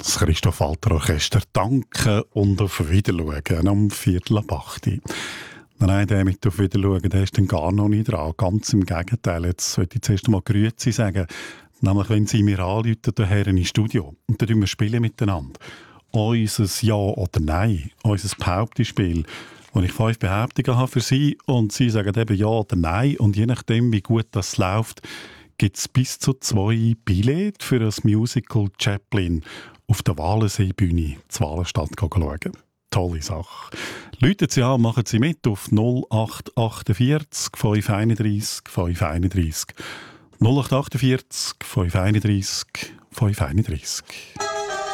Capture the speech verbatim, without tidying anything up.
Das Christoph Walter Orchester danken und auf Wiedersehen am Viertel ab acht. Nein, der mit auf Wiedersehen, der ist dann gar noch nicht dran. Ganz im Gegenteil. Jetzt sollte ich zuerst einmal Grüezi sagen. Nämlich, wenn Sie mir anrufen, hierher ins Studio. Und dann spielen wir miteinander. Unser Ja oder Nein, unser Behauptungsspiel, wo ich fünf Behauptungen habe für Sie und Sie sagen eben Ja oder Nein. Und je nachdem, wie gut das läuft, gibt es bis zu zwei Billette für das Musical Chaplin auf der Walenseebühne zur Walenstadt schauen. Tolle Sache. Rufen Sie an, machen Sie mit auf null acht achtundvierzig fünf einunddreißig fünf einunddreißig. null acht achtundvierzig fünf einunddreißig fünf einunddreißig.